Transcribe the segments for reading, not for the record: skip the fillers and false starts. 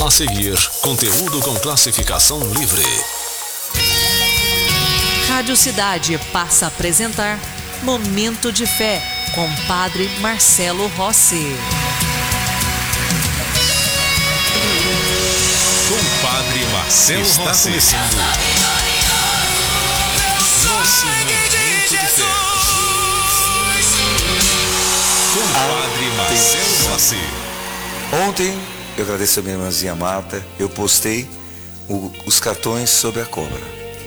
A seguir, conteúdo com classificação livre. Rádio Cidade passa a apresentar Momento de Fé, com Padre Marcelo Rossi. Com Padre Marcelo Rossi. Está começando nosso Momento de Fé. Com Padre Marcelo Rossi. Ontem, eu agradeço a minha irmãzinha Marta, eu postei os cartões sobre a cobra,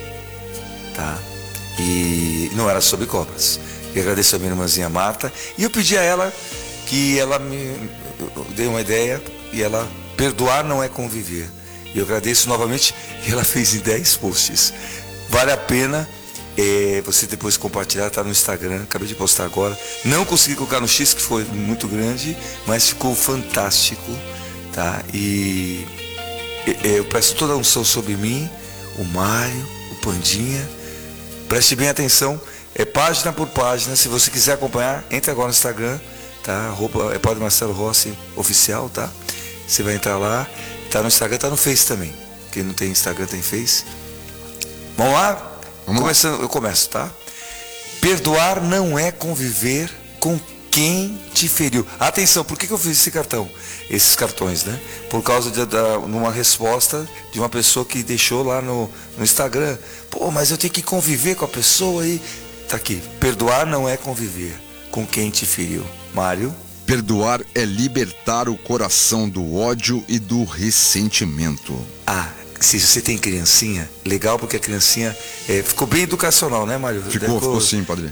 tá? E não era sobre cobras. Eu agradeço a minha irmãzinha Marta e eu pedi a ela que ela me dê uma ideia e ela, perdoar não é conviver. E eu agradeço novamente e ela fez em 10 posts. Vale a pena você depois compartilhar, tá no Instagram, acabei de postar agora. Não consegui colocar no X, que foi muito grande, mas ficou fantástico, tá? E eu peço toda a unção sobre mim, o Mário, o Pandinha. Preste bem atenção, página por página. Se você quiser acompanhar, entre agora no Instagram, tá? Padre Marcelo Rossi Oficial, tá? Você vai entrar lá, tá no Instagram, tá no Face também. Quem não tem Instagram tem Face. Vamos lá? Eu começo, tá? Perdoar não é conviver com quem te feriu. Atenção, por que eu fiz esse cartão? Esses cartões, né? Por causa de uma resposta de uma pessoa que deixou lá no Instagram. Pô, mas eu tenho que conviver com a pessoa aí. Tá aqui. Perdoar não é conviver com quem te feriu. Mário? Perdoar é libertar o coração do ódio e do ressentimento. Se você tem criancinha, legal, porque a criancinha ficou bem educacional, né, Mário? Ficou sim, padre.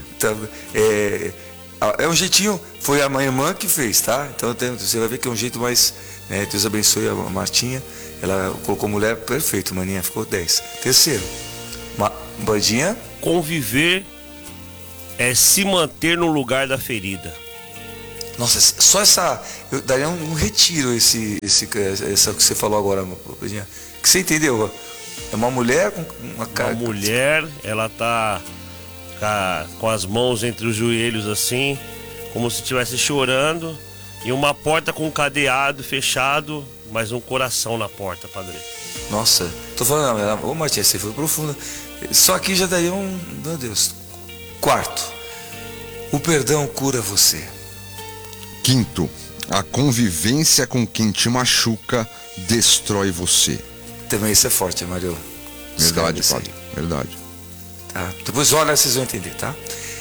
É um jeitinho, foi a minha irmã que fez, tá? Então você vai ver que é um jeito mais, né? Deus abençoe a Martinha, ela colocou mulher, perfeito, maninha, ficou 10. Terceiro, Bandinha. Conviver é se manter no lugar da ferida. Nossa, só eu daria um retiro essa que você falou agora, Bandinha. Que você entendeu? É uma mulher com uma cara. Uma mulher, ela tá com as mãos entre os joelhos assim, como se estivesse chorando, e uma porta com um cadeado fechado, mas um coração na porta, padre. Nossa, tô falando, ô Martinha, você foi profunda. Só aqui já daria meu Deus. Quarto, o perdão cura você. Quinto, a convivência com quem te machuca destrói você. Também isso é forte, Mário. Verdade, padre, verdade. Tá? Depois olha, vocês vão entender, tá?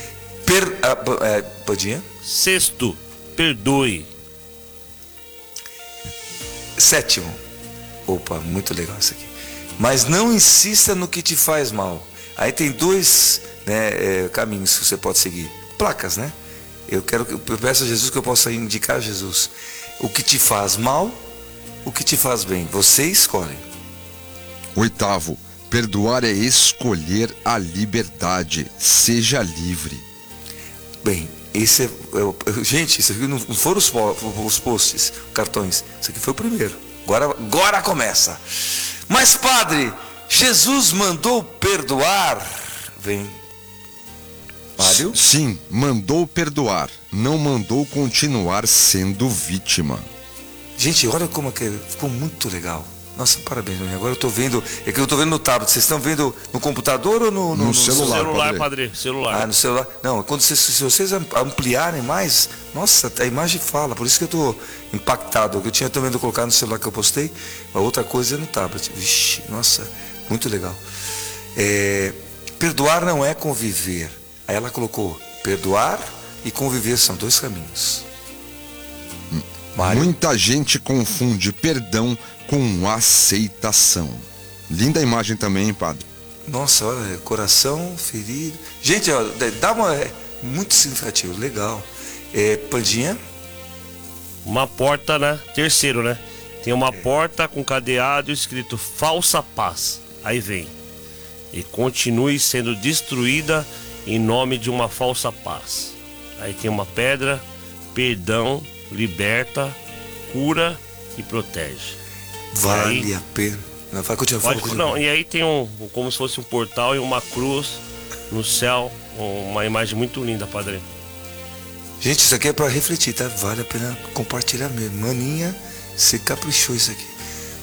Podinha. Sexto, perdoe. Sétimo. Opa, muito legal isso aqui. Mas não insista no que te faz mal. Aí tem dois, né, caminhos que você pode seguir. Placas, né? Eu peço a Jesus que eu possa indicar a Jesus. O que te faz mal, o que te faz bem. Você escolhe. Oitavo, perdoar é escolher a liberdade. Seja livre. Bem, gente, isso aqui não foram os posts, cartões. Isso aqui foi o primeiro. Agora começa. Mas, padre, Jesus mandou perdoar. Vem. Mário? Sim, mandou perdoar. Não mandou continuar sendo vítima. Gente, olha como ficou muito legal. Nossa, parabéns, agora eu tô vendo. É que eu tô vendo no tablet. Vocês estão vendo no computador ou no celular? Celular, padre. Celular. No celular. Não, se vocês ampliarem mais, nossa, a imagem fala. Por isso que eu tô impactado. Eu tinha também de colocar no celular que eu postei. A outra coisa é no tablet. Vixe, nossa, muito legal. Perdoar não é conviver. Aí ela colocou: perdoar e conviver são dois caminhos. Mário? Muita gente confunde perdão com aceitação. Linda imagem também, hein, padre? Nossa, olha, coração ferido. Gente, ó, muito significativo, legal. Pandinha? Uma porta, né? Terceiro, né? Tem uma porta com cadeado escrito falsa paz. Aí vem: e continue sendo destruída em nome de uma falsa paz. Aí tem uma pedra: perdão, liberta, cura e protege. Vale a pena. Não, vai continuar. Não, e aí tem como se fosse um portal e uma cruz no céu, uma imagem muito linda, padre. Gente, isso aqui é para refletir, tá? Vale a pena compartilhar mesmo. Maninha, você caprichou isso aqui.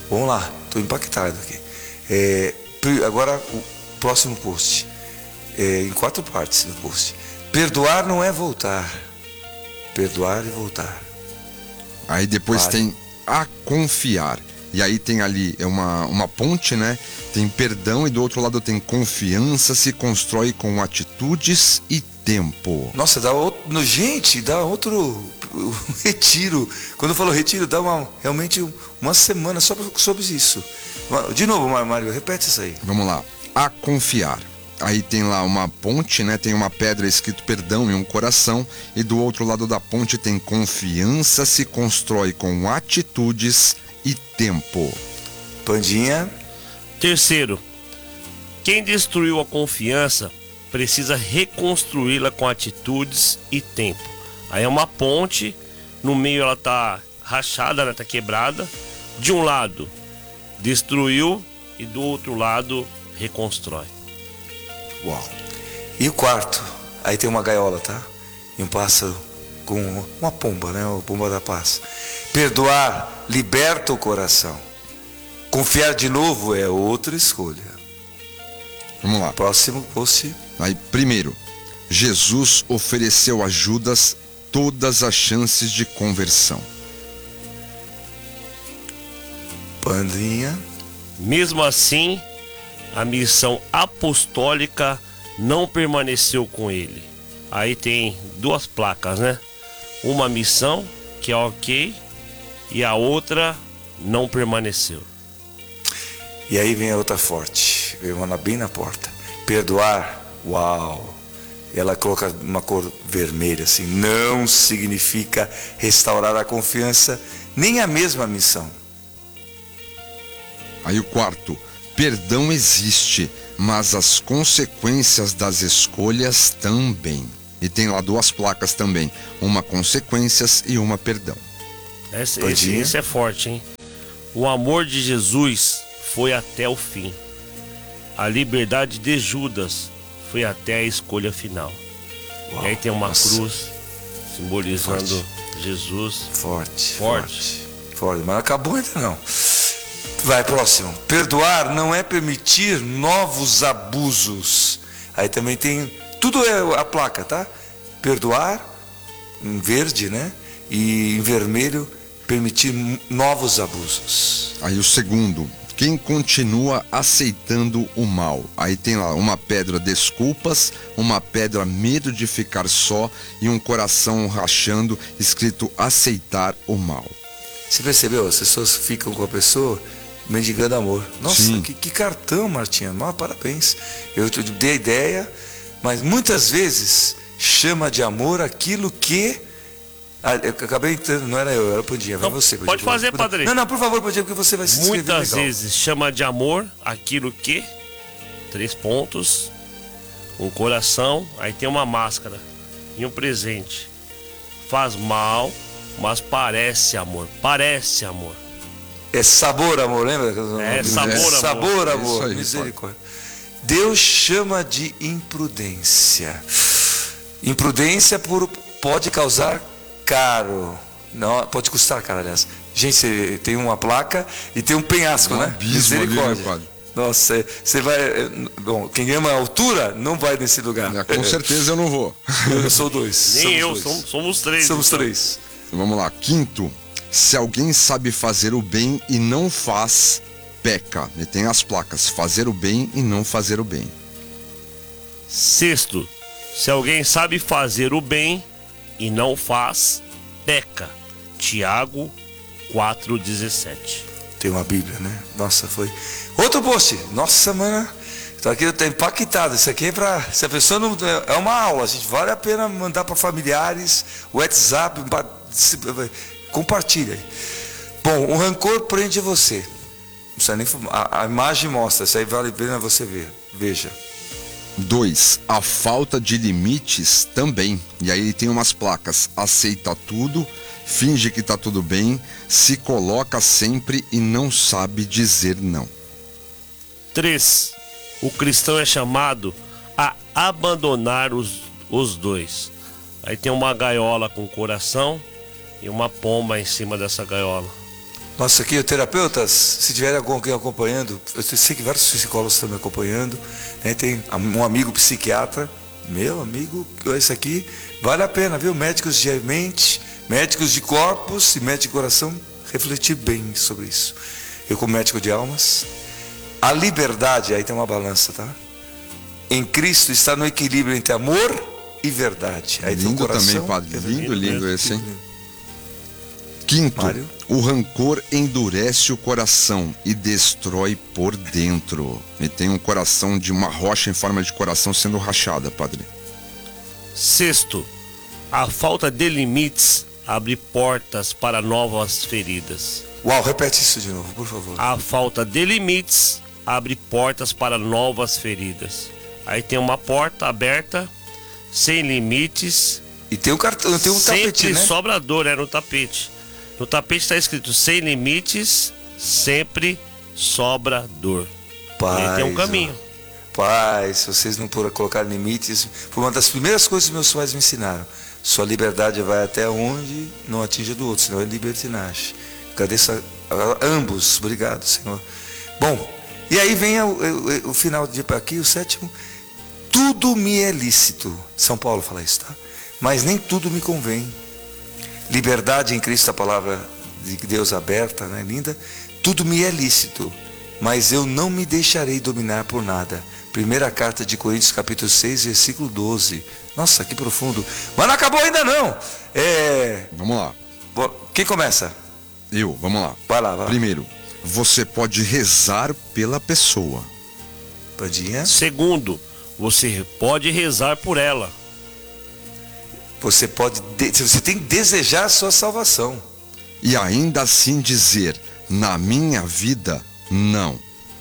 Vamos lá, estou impactado aqui. Agora o próximo post. Em 4 partes do post. Perdoar não é voltar. Perdoar e voltar. Aí depois tem a confiar. E aí tem ali uma ponte, né? Tem perdão e do outro lado tem confiança, se constrói com atitudes e tempo. Nossa, dá outro retiro. Quando eu falo retiro, dá realmente uma semana só sobre isso. De novo, Mário, repete isso aí. Vamos lá. A confiar. Aí tem lá uma ponte, né? Tem uma pedra escrito perdão e um coração. E do outro lado da ponte tem confiança, se constrói com atitudes e tempo. Pandinha. Terceiro, quem destruiu a confiança precisa reconstruí-la com atitudes e tempo. Aí é uma ponte, no meio ela tá rachada, né? Tá quebrada. De um lado destruiu e do outro lado reconstrói. Uau. E o quarto, aí tem uma gaiola, tá? E um pássaro com uma pomba, né? A pomba da paz. Perdoar liberta o coração. Confiar de novo é outra escolha. Vamos lá. Próximo post. Aí, primeiro, Jesus ofereceu a Judas todas as chances de conversão. Pandinha. Mesmo assim, a missão apostólica não permaneceu com ele. Aí tem 2 placas, né? Uma missão, que é ok, e a outra não permaneceu. E aí vem a outra forte, vem uma bem na porta. Perdoar, uau. Ela coloca uma cor vermelha, assim, não significa restaurar a confiança, nem a mesma missão. Aí o quarto, perdão existe, mas as consequências das escolhas também. E tem lá 2 placas também, uma consequências e uma perdão. Esse é forte, hein? O amor de Jesus foi até o fim. A liberdade de Judas foi até a escolha final. Uau, e aí tem uma nossa. cruz simbolizando Forte. Jesus. Forte. Mas não acabou ainda não. Vai, próximo. Perdoar não é permitir novos abusos. Aí também tem... Tudo é a placa, tá? Perdoar, em verde, né? E em vermelho, permitir novos abusos. Aí o segundo, quem continua aceitando o mal. Aí tem lá uma pedra desculpas, uma pedra medo de ficar só e um coração rachando, escrito aceitar o mal. Você percebeu? As pessoas ficam com a pessoa mendigando amor. Nossa, que cartão, Martinha. Parabéns. Eu te dei a ideia, mas muitas vezes chama de amor aquilo que... eu acabei entrando, não era eu, era o Pandinha. Vai você, Pandinha. Pode fazer, padre. Não, por favor, Pandinha, porque você vai se inscrever. Muitas legal. vezes chama de amor aquilo que... 3 pontos, um coração, aí tem uma máscara e um presente. Faz mal, mas parece amor. Parece amor. É sabor, amor, lembra? É sabor, amor. Sabor, amor. Isso aí, Misericórdia. Deus chama de imprudência. Imprudência pode causar caro. Não, pode custar caro, aliás. Gente, tem uma placa e tem um penhasco, né? Misericórdia. Ali, nossa, você vai... Bom, quem ama a altura não vai nesse lugar. Com certeza eu não vou. Eu sou 2. Nem eu, somos 3. Somos então. 3. Vamos lá, quinto, se alguém sabe fazer o bem e não faz, peca. E tem as placas, fazer o bem e não fazer o bem. Sexto, se alguém sabe fazer o bem e não faz, peca. Tiago 4,17. Tem uma Bíblia, né? Nossa, foi... Outro post. Nossa, mano. Tô aqui, eu tô impactado. Isso aqui é pra... Se a pessoa não... É uma aula, gente. Vale a pena mandar para familiares, WhatsApp, compartilha aí. Bom, o rancor prende você. Não precisa nem... A imagem mostra. Isso aí vale a pena você ver. Veja. 2. A falta de limites também. E aí tem umas placas. Aceita tudo, finge que tá tudo bem, se coloca sempre e não sabe dizer não. 3. O cristão é chamado a abandonar os dois. Aí tem uma gaiola com coração e uma pomba em cima dessa gaiola. Nossa, aqui, terapeutas, se tiver alguém acompanhando, eu sei que vários psicólogos estão me acompanhando, né? Tem um amigo psiquiatra, meu amigo, esse aqui vale a pena, viu? Médicos de mente, médicos de corpos e médicos de coração, refletir bem sobre isso. Eu, como médico de almas, a liberdade, aí tem uma balança, tá? Em Cristo está no equilíbrio entre amor e verdade. Aí lindo tem o coração, também, padre. Lindo esse, hein? Lindo. Quinto, Mário? o rancor endurece o coração e destrói por dentro. E tem um coração de uma rocha em forma de coração sendo rachada, padre. Sexto, a falta de limites abre portas para novas feridas. Uau, repete isso de novo, por favor. A falta de limites abre portas para novas feridas. Aí tem uma porta aberta, sem limites. E tem um cartão, tem um tapete, sempre né? sobra dor, no tapete. No tapete está escrito: sem limites, sempre sobra dor. Paz, Aí tem um caminho. Pai, se vocês não puderem colocar limites, foi uma das primeiras coisas que meus pais me ensinaram. Sua liberdade vai até onde não atinge do outro, senão é libertinagem. Agradeço a ambos, obrigado, Senhor. Bom, e aí vem o final de aqui, o sétimo. Tudo me é lícito. São Paulo fala isso, tá? Mas nem tudo me convém. Liberdade em Cristo, a palavra de Deus aberta, né, linda. Tudo me é lícito, mas eu não me deixarei dominar por nada. Primeira carta de Coríntios, capítulo 6, versículo 12. Nossa, que profundo. Mas não acabou ainda não. Vamos lá. Quem começa? Vamos lá. Vai lá. Primeiro, você pode rezar pela pessoa. Pandinha. Segundo, você pode rezar por ela. Você tem que desejar a sua salvação. E ainda assim dizer: na minha vida, não.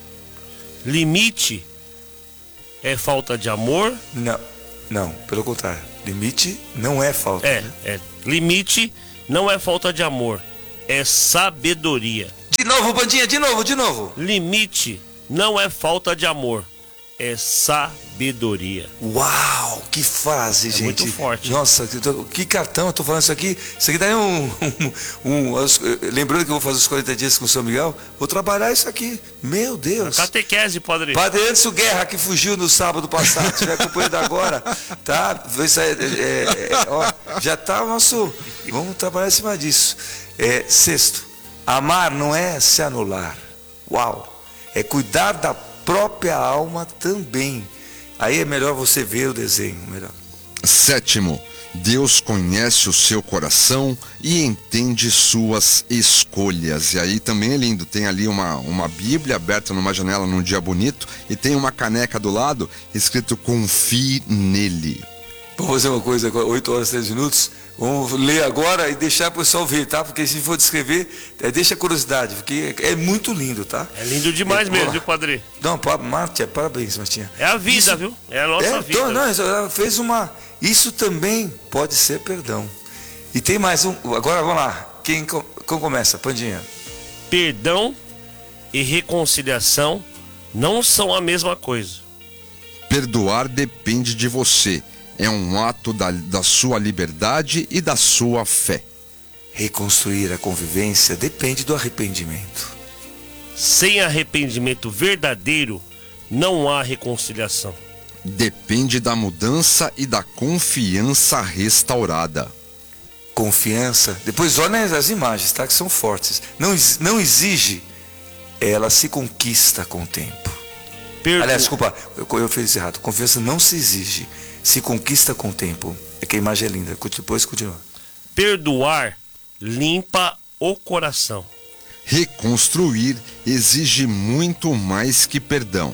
Limite é falta de amor? Não, pelo contrário. Limite não é falta. Limite não é falta de amor, é sabedoria. De novo, Bandinha, de novo. Limite não é falta de amor, é sabedoria. Uau, que frase, gente. Muito forte. Nossa, que cartão, eu tô falando isso aqui. Isso aqui daí lembrando que eu vou fazer os 40 dias com o São Miguel, vou trabalhar isso aqui. Meu Deus. Catequese, padre. Padre Anderson Guerra, que fugiu no sábado passado, se estiver acompanhando agora, tá? Já tá o nosso... Vamos trabalhar em cima disso. Sexto, amar não é se anular. Uau. É cuidar da própria alma também. Aí é melhor você ver o desenho, melhor. Sétimo, Deus conhece o seu coração e entende suas escolhas. E aí também é lindo, tem ali uma Bíblia aberta numa janela num dia bonito e tem uma caneca do lado escrito: confie nele. Vamos fazer uma coisa agora, 8 horas e 3 minutos. Vamos ler agora e deixar o pessoal ver, tá? Porque se for descrever, deixa a curiosidade, porque é muito lindo, tá? É lindo demais mesmo, viu, padre? Não, Martinha, parabéns, Martinha. É a vida, viu? É a nossa vida. Então, ela fez uma... Isso também pode ser perdão. E tem mais um... Agora, vamos lá. Quem começa? Pandinha. Perdão e reconciliação não são a mesma coisa. Perdoar depende de você. É um ato da sua liberdade e da sua fé. Reconstruir a convivência depende do arrependimento. Sem arrependimento verdadeiro, não há reconciliação. Depende da mudança e da confiança restaurada. Confiança, depois olhem as imagens, tá? Que são fortes. Não exige, ela se conquista com o tempo. Aliás, desculpa, eu fiz errado. Confiança não se exige, se conquista com o tempo. É que a imagem é linda. Depois continua. Perdoar limpa o coração. Reconstruir exige muito mais que perdão.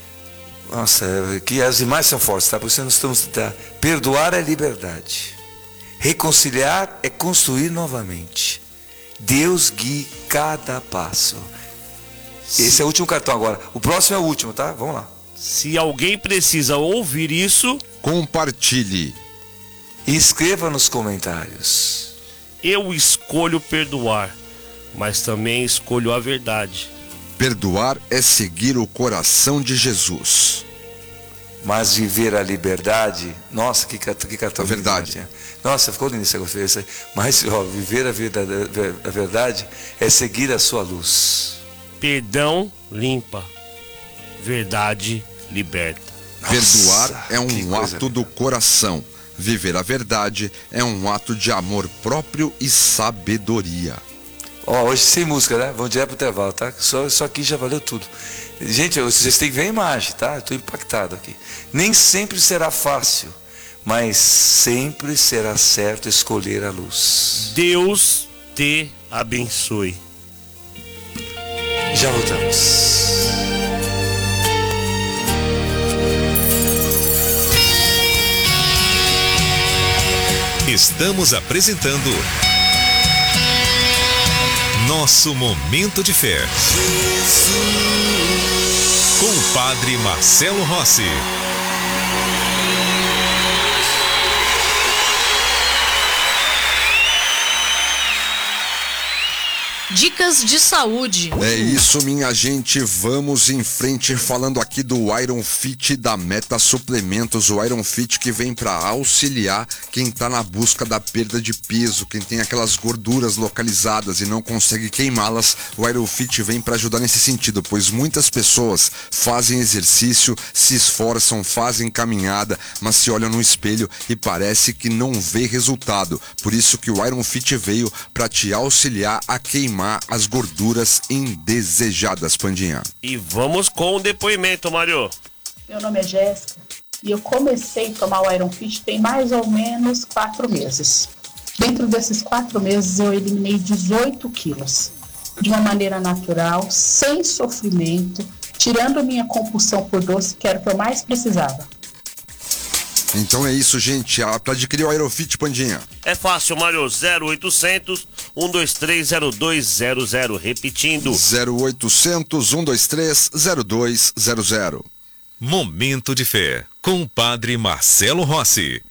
Nossa, que as imagens são fortes, tá? Por isso nós estamos... Tá? Perdoar é liberdade. Reconciliar é construir novamente. Deus guie cada passo. Esse é o último cartão agora. O próximo é o último, tá? Vamos lá. Se alguém precisa ouvir isso, compartilhe. E escreva nos comentários. Eu escolho perdoar, mas também escolho a verdade. Perdoar é seguir o coração de Jesus. mas viver a liberdade, nossa, que cartão. A verdade. Nossa, ficou lindo esse negócio. Mas viver a verdade é seguir a sua luz. Perdão limpa, verdade liberta. Perdoar é que um coisa ato do coração. Viver a verdade é um ato de amor próprio e sabedoria. Hoje sem música, né? Vamos direto pro intervalo, tá? Só aqui já valeu tudo. Gente, vocês têm que ver a imagem, tá? Eu tô impactado aqui. Nem sempre será fácil, mas sempre será certo escolher a luz. Deus te abençoe. Já voltamos. Estamos apresentando Nosso Momento de Fé. Com o Padre Marcelo Rossi. Dicas de saúde. É isso, minha gente, vamos em frente falando aqui do Iron Fit da Meta Suplementos, o Iron Fit que vem para auxiliar quem tá na busca da perda de peso, quem tem aquelas gorduras localizadas e não consegue queimá-las. O Iron Fit vem para ajudar nesse sentido, pois muitas pessoas fazem exercício, se esforçam, fazem caminhada, mas se olham no espelho e parece que não vê resultado. Por isso que o Iron Fit veio para te auxiliar a queimar as gorduras indesejadas, Pandinha. E vamos com o depoimento, Mário. Meu nome é Jéssica e eu comecei a tomar o Iron Fit tem mais ou menos 4 meses. Dentro desses 4 meses eu eliminei 18 quilos. De uma maneira natural, sem sofrimento, tirando minha compulsão por doce, que era o que eu mais precisava. Então é isso, gente. Para adquirir o Iron Fit, Pandinha. É fácil, Mário. 0800 123 0200. Repetindo. 0800 123 0200. Momento de Fé. Com o Padre Marcelo Rossi.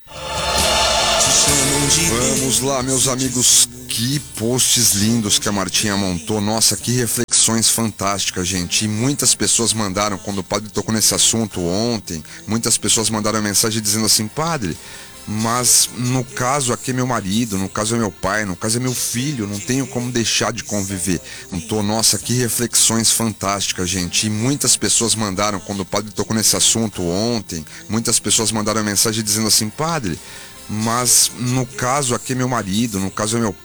Vamos lá, meus amigos. Que posts lindos que a Martinha montou. Nossa, que reflexões fantásticas, gente. E muitas pessoas mandaram, quando o padre tocou nesse assunto ontem, muitas pessoas mandaram mensagem dizendo assim: Padre, mas no caso aqui é meu marido, no caso é meu pai, no caso é meu filho, não tenho como deixar de conviver. Nossa, que reflexões fantásticas, gente. E muitas pessoas mandaram, quando o padre tocou nesse assunto ontem, muitas pessoas mandaram mensagem dizendo assim: Padre, mas no caso aqui é meu marido, no caso é meu pai,